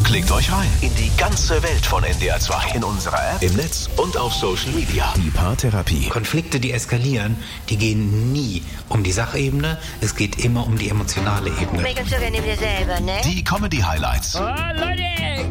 Klickt euch rein in die ganze Welt von NDR 2. In unserer App, im Netz und auf Social Media. Die Paartherapie. Konflikte, die eskalieren, die gehen nie um die Sachebene. Es geht immer um die emotionale Ebene. Make uns so gerne wir selber, ne? Die Comedy-Highlights. Oh, Leute!